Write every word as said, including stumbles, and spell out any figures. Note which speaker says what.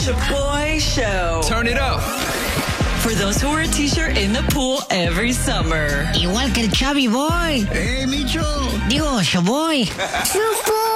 Speaker 1: Shaboy Show.
Speaker 2: Turn it up.
Speaker 1: For those who wear a t-shirt in the pool every summer.
Speaker 3: Igual que el Chubby Boy.
Speaker 4: ¡Eh, Micho!
Speaker 3: Digo, Shaboy.